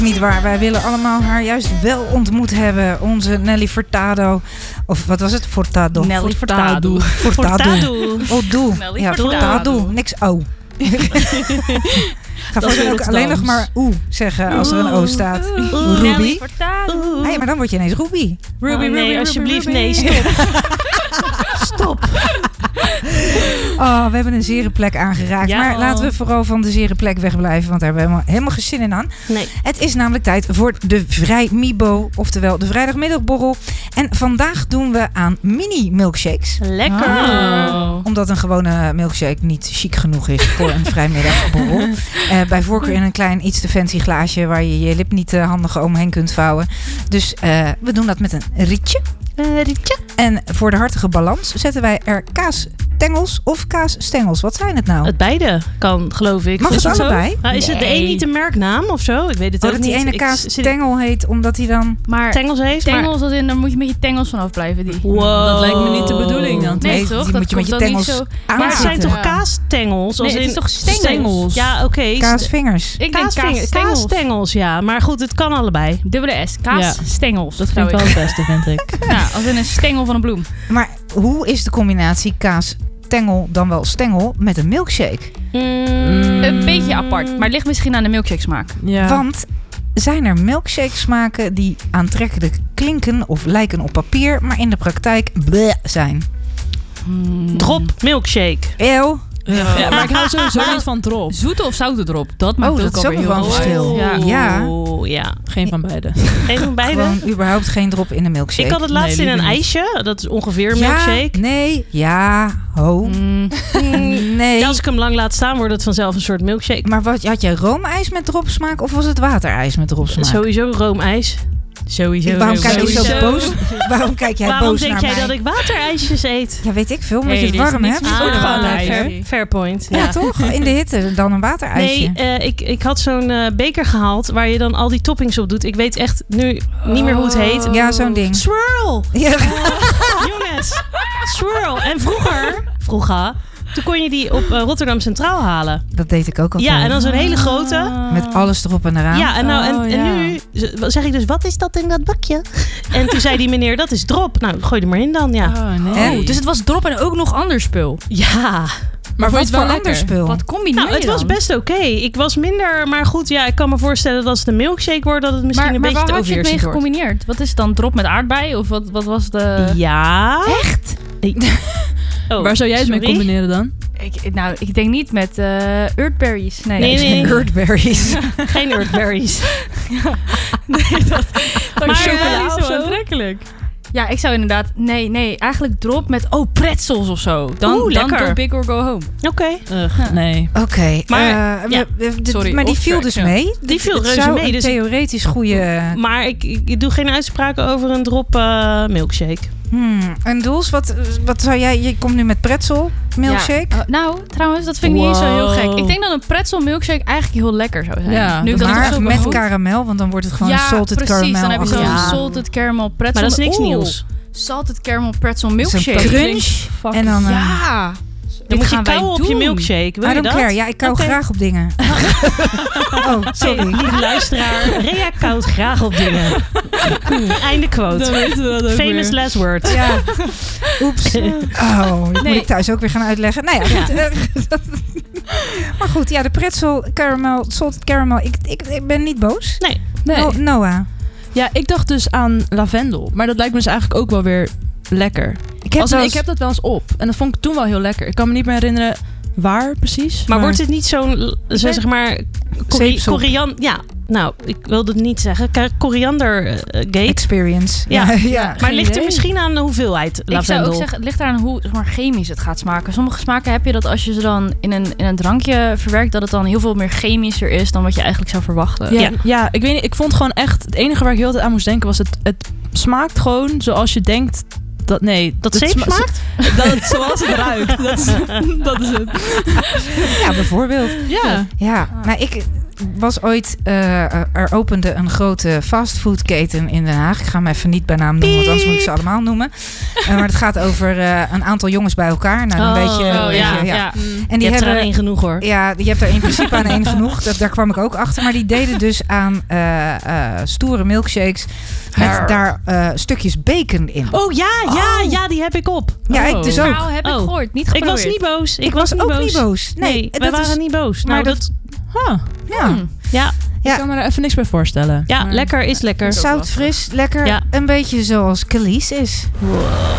Niet waar, wij willen allemaal haar juist wel ontmoet hebben. Onze Nelly Furtado. Of wat was het? Furtado. Nelly Furtado. Oh, doe. Nelly Ja, Furtado. Niks O. Ga vast ook alleen nog maar oeh zeggen als er een O staat. Ruby. Nee, maar dan word je ineens Ruby. Ruby, nee, alsjeblieft, Ruby. nee, stop. Stop. Oh, we hebben een zere plek aangeraakt. Ja. Maar laten we vooral van de zere plek wegblijven. Want daar hebben we helemaal geen zin in aan. Nee. Het is namelijk tijd voor de Vrij Mibo. Oftewel de vrijdagmiddagborrel. En vandaag doen we aan mini milkshakes. Lekker. Omdat een gewone milkshake niet chic genoeg is voor een vrijmiddagborrel. Bij voorkeur in een klein iets te fancy glaasje waar je je lip niet handig omheen kunt vouwen. Dus we doen dat met een rietje. En voor de hartige balans zetten wij er kaasstengels of kaasstengels. Wat zijn het nou? Het beide kan, geloof ik. Mag het Is zo? allebei? Nou, is het de een niet een merknaam of zo? Ik weet het ook Dat niet. die ene kaasstengel heet omdat hij dan... Maar Tengels heeft. tengels, als in, daar moet je met je tengels vanaf blijven. Die. Wow. Dat lijkt me niet de bedoeling dan. Nee, toch? Die Dat moet je met je komt dan tengels niet zo- aan. Maar het zijn Ja. toch kaasstengels? Nee, Als het is in toch stengels? Ja, oké. Kaasvingers. Ik denk kaasstengels. Kaasstengels, ja. Maar goed, het kan allebei. Dubbele S. Kaasstengels. Dat zou klinkt ik. wel het beste, vind ik. Ja, als in een stengel van een bloem. Maar hoe is de combinatie kaasstengel dan wel stengel met een milkshake? Een beetje apart. Maar het ligt misschien aan de milkshake smaak. Ja. Want zijn er milkshake smaken die aantrekkelijk klinken of lijken op papier, maar in de praktijk bleh zijn? Drop milkshake. Eeuw. Ja, maar ik hou sowieso niet van drop. Zoete of zoute drop? Dat maakt Oh, ook dat is alweer ook wel een heel verschil. Ja. Ja. Geen van beide. Geen van beide. Gewoon überhaupt geen drop in een milkshake. Ik had het laatst Nee, in een liever niet. ijsje. Dat is ongeveer een ja, milkshake. nee, ja, ho. Nee. Ja, als ik hem lang laat staan, wordt het vanzelf een soort milkshake. Maar wat, had jij roomijs met dropsmaak of was het waterijs met dropsmaak? Sowieso roomijs. Sowieso. Waarom kijk je zo Sowieso. boos? Waarom kijk jij Waarom boos denk naar jij mij? dat ik waterijsjes eet? Ja, weet ik veel, omdat Nee, je het dit is warm niks hebt. mis. Ook gewoon fair point. Ja, toch? In de hitte dan een waterijsje. Nee, ik had zo'n beker gehaald waar je dan al die toppings op doet. Ik weet echt nu niet meer hoe het heet. Ja, zo'n ding. Swirl! Ja. Jongens, swirl. En vroeger, toen kon je die op Rotterdam Centraal halen. Dat deed ik ook altijd. Ja, en dan zo'n hele grote. Met alles erop en eraan. Ja, en, Oh, en ja. nu zeg ik dus, wat is dat in dat bakje? En toen zei die meneer, dat is drop. Nou, gooi er maar in dan, ja. Oh, nee. Oh, dus het was drop en ook nog ander spul. Ja. Maar wat vond je het wel voor lekker? ander spul? Wat combineer Nou, het je was dan? best oké. Ik was minder, maar goed, ja, ik kan me voorstellen dat als het een milkshake wordt, dat het misschien Maar een beetje waar te had je het mee overheersend wordt. gecombineerd? Wat is het dan? Drop met aardbei? Of wat was de... Ja. Echt? Oh, Waar zou jij het mee sorry? combineren dan? Ik denk niet met earthberries. Nee. Birdberries. Geen earthberries. Dat Maar, chocola of niet zo? zo aantrekkelijk. Ja, ik zou inderdaad... Nee, eigenlijk drop met... pretzels of zo. Dan lekker. go big or go home. Oké. Nee. Oké. Maar, ja. Sorry, maar die off viel track, dus ja. mee. Die viel Het reuze zou mee, een dus- theoretisch goede... Maar ik doe geen uitspraken over een drop milkshake. En Doels, wat zou jij... Je komt nu met pretzel milkshake. Ja. Nou, trouwens, dat vind ik niet eens zo heel Wow. gek. Ik denk dat een pretzel milkshake eigenlijk heel lekker zou zijn. Ja, nu ik dat maar zo met begon. karamel, want dan wordt het gewoon Ja, een salted precies. caramel. Dan heb je zo'n Ja. salted caramel pretzel. Maar dat is niks Oeh, nieuws. Salted caramel pretzel Zo'n milkshake. crunch. En dan... Ja. Dan moet je gaan wij kauwen op je doen. milkshake. Wil I je don't dat? care. Ja, ik kou Oké. graag op dingen. Oh, sorry. Lieve luisteraar, Rea koudt graag op dingen. Einde quote. Dan weten we dat ook Famous weer. last word. Ja. Oeps. Oh, dat moet Nee. ik thuis ook weer gaan uitleggen. Nou ja, goed. Maar goed, ja, de pretzel caramel, salted caramel. Ik ben niet boos. Nee. Nee. Noah. Ja, ik dacht dus aan lavendel. Maar dat lijkt me dus eigenlijk ook wel weer lekker. Ik heb, Ik heb dat wel eens op. En dat vond ik toen wel heel lekker. Ik kan me niet meer herinneren waar precies. Maar wordt het niet zo'n, zeg maar, Zeepsop. koriander... Ja, nou, ik wilde het niet zeggen. Koriander gate. experience. Ja. ja. Maar ligt er idee. misschien aan de hoeveelheid Ik zou lavendel? ook zeggen, het ligt eraan hoe zeg maar, chemisch het gaat smaken. Sommige smaken heb je dat als je ze dan in een drankje verwerkt, dat het dan heel veel meer chemischer is dan wat je eigenlijk zou verwachten. Ja, ik weet niet. Ik vond gewoon echt... Het enige waar ik heel de tijd aan moest denken was... Het smaakt gewoon zoals je denkt... Dat zeep smaakt? Zoals het ruikt. Dat is het. Ja, bijvoorbeeld. Ja. Ja, maar was ooit... er opende een grote fastfoodketen in Den Haag. Ik ga hem even niet bij naam noemen, want anders moet ik ze allemaal noemen. Maar het gaat over een aantal jongens bij elkaar. Nou, een beetje... ja. En die je hebt er hebben aan één genoeg hoor. Ja, je hebt er in principe aan één genoeg. Daar kwam ik ook achter. Maar die deden dus aan stoere milkshakes met daar stukjes bacon in. Oh ja, die heb ik op. Ja, ik dus ook. Nou, heb ik gehoord. Niet Ik geprobeerd. was niet boos. Ik was ook niet boos. Nee, we dat waren is, niet boos. maar Nou, ja. ja, Ik kan me er even niks bij voorstellen. lekker is lekker. Zout, fris, lekker. Ja. Een beetje zoals Kelis is. Wow.